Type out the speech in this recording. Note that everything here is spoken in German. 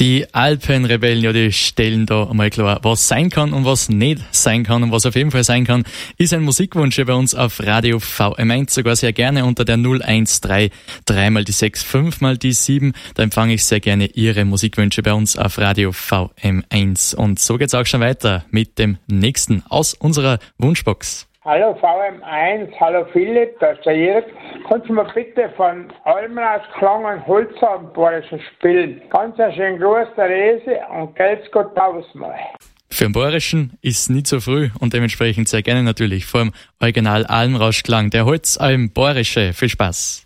Die Alpenrebellen, ja, die stellen da einmal klar, was sein kann und was nicht sein kann. Und was auf jeden Fall sein kann, ist ein Musikwunsch bei uns auf Radio VM1, sogar sehr gerne unter der 013 3 mal die 6 5 mal die 7. Da empfange ich sehr gerne Ihre Musikwünsche bei uns auf Radio VM1. Und so geht's auch schon weiter mit dem nächsten aus unserer Wunschbox. Hallo VM1, hallo Philipp, da ist der Jörg. Kannst du mir bitte von Almenhaus Klang und Holzabendborischen spielen? Ganz einen schönen Gruß, der Rese, und geht's Gott tausendmal. Für den Bayerischen ist nie zu früh und dementsprechend sehr gerne natürlich vor dem Original Almrauschklang der Holzalm Bayerische. Viel Spaß!